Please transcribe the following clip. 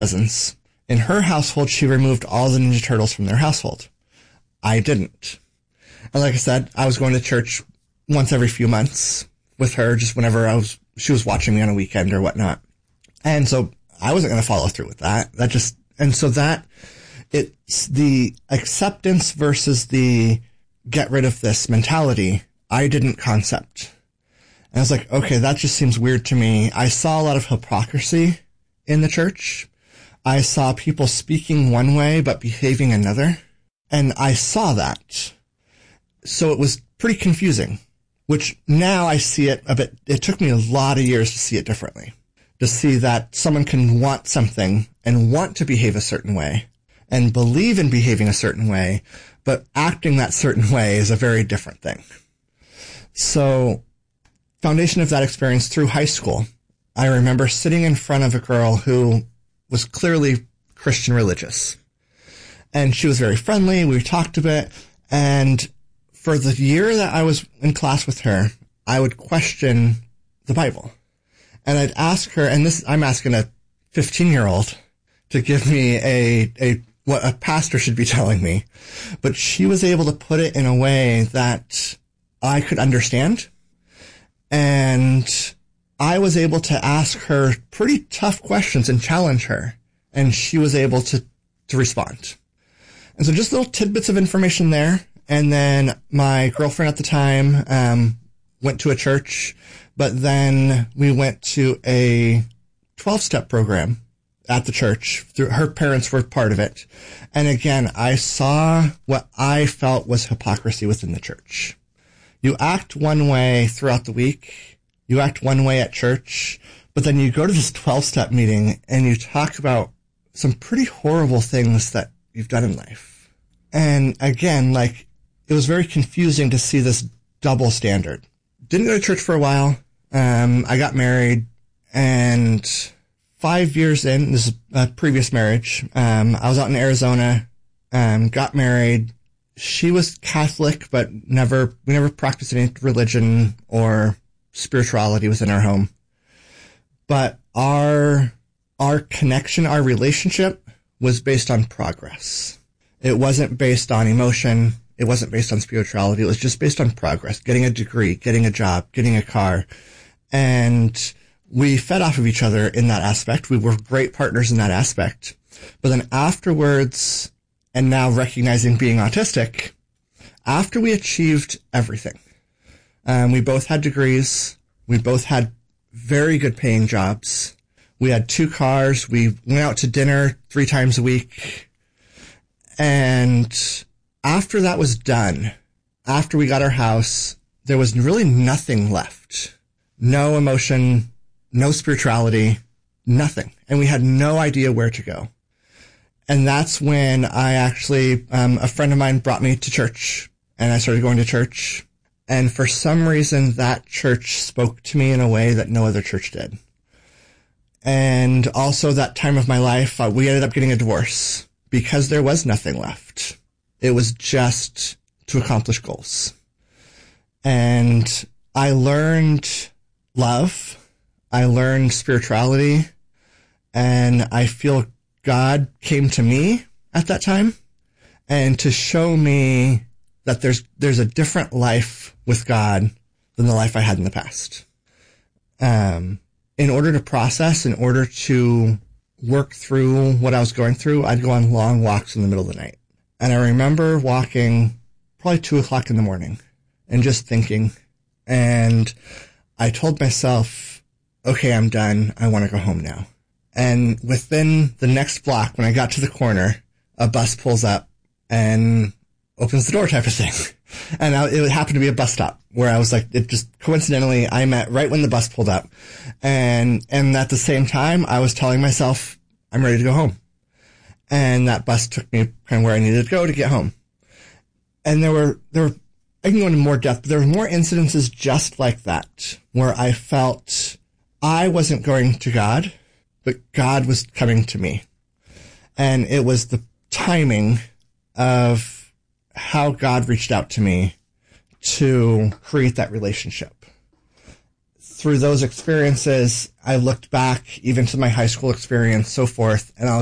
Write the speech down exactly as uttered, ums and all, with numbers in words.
cousins. In her household, she removed all the Ninja Turtles from their household. I didn't. And like I said, I was going to church once every few months with her, just whenever I was, she was watching me on a weekend or whatnot. And so I wasn't going to follow through with that. That just, and so that, it's the acceptance versus the get rid of this mentality I didn't concept. And I was like, okay, that just seems weird to me. I saw a lot of hypocrisy in the church. I saw people speaking one way but behaving another. And I saw that. So it was pretty confusing, which now I see it a bit. It took me a lot of years to see it differently, to see that someone can want something and want to behave a certain way and believe in behaving a certain way, but acting that certain way is a very different thing. So, foundation of that experience through high school, I remember sitting in front of a girl who was clearly Christian religious. And she was very friendly. We talked a bit. And for the year that I was in class with her, I would question the Bible. And I'd ask her, and this, I'm asking a fifteen-year-old to give me a, a, what a pastor should be telling me. But she was able to put it in a way that I could understand. And I was able to ask her pretty tough questions and challenge her. And she was able to, to respond. And so just little tidbits of information there. And then my girlfriend at the time, um, went to a church, but then we went to a twelve-step program at the church. Her parents were part of it. And again, I saw what I felt was hypocrisy within the church. You act one way throughout the week. You act one way at church, but then you go to this twelve-step meeting and you talk about some pretty horrible things that you've done in life. And again, like, it was very confusing to see this double standard. Didn't go to church for a while. Um, I got married, and five years in, this is a previous marriage, um, I was out in Arizona, um, got married. She was Catholic, but never, we never practiced any religion or spirituality within our home. But our, our connection, our relationship was based on progress. It wasn't based on emotion. It wasn't based on spirituality. It was just based on progress, getting a degree, getting a job, getting a car. And we fed off of each other in that aspect. We were great partners in that aspect. But then afterwards, and now recognizing being autistic, after we achieved everything, um, we both had degrees. We both had very good paying jobs. We had two cars. We went out to dinner three times a week. And after that was done, after we got our house, there was really nothing left. No emotion, no spirituality, nothing. And we had no idea where to go. And that's when I actually, um, a friend of mine brought me to church, and I started going to church. And for some reason, that church spoke to me in a way that no other church did. And also that time of my life, uh, we ended up getting a divorce because there was nothing left. It was just to accomplish goals. And I learned love. I learned spirituality. And I feel God came to me at that time and to show me that there's, there's a different life with God than the life I had in the past. Um, in order to process, in order to work through what I was going through, I'd go on long walks in the middle of the night. And I remember walking probably two o'clock in the morning and just thinking. And I told myself, okay, I'm done. I want to go home now. And within the next block, when I got to the corner, a bus pulls up and opens the door type of thing. And I, it happened to be a bus stop where I was like, it just coincidentally, I met right when the bus pulled up. And, and at the same time, I was telling myself, I'm ready to go home. And that bus took me kind of where I needed to go to get home. And there were, there were, I can go into more depth, but there were more incidences just like that, where I felt I wasn't going to God, but God was coming to me. And it was the timing of how God reached out to me to create that relationship. through those experiences, I looked back even to my high school experience, so forth, and I